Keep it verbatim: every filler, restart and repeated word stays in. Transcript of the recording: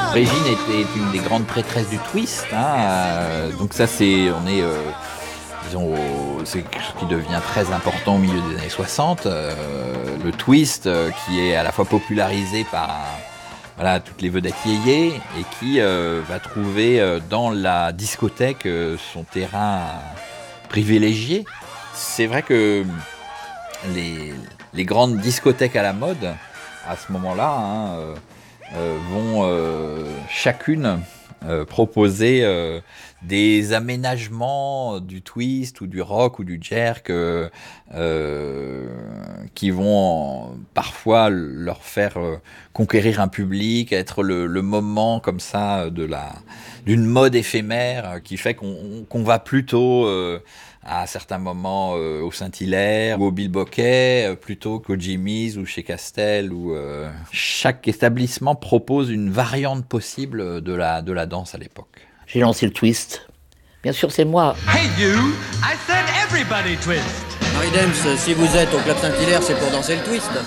Régine était une des grandes prêtresses du twist. Hein, euh, donc ça, c'est, on est, euh, disons, au- c'est quelque chose qui devient très important au milieu des années soixante. Euh, le twist, euh, qui est à la fois popularisé par voilà, toutes les vedettes yéyé et qui euh, va trouver euh, dans la discothèque euh, son terrain privilégié. C'est vrai que les, les grandes discothèques à la mode, à ce moment-là, hein, euh, euh, vont euh, chacune euh, proposer euh, des aménagements du twist ou du rock ou du jerk euh, euh, qui vont parfois leur faire euh, conquérir un public, être le, le moment comme ça de la d'une mode éphémère euh, qui fait qu'on, qu'on va plutôt euh, à certains moments euh, au Saint-Hilaire ou au Bill Bocquet euh, plutôt qu'au Jimmy's ou chez Castel. Où, euh, chaque établissement propose une variante possible de la, de la danse à l'époque. J'ai lancé le twist. Bien sûr, c'est moi. Hey you, I said everybody twist. Marie Dems, si vous êtes au Club Saint-Hilaire, c'est pour danser le twist.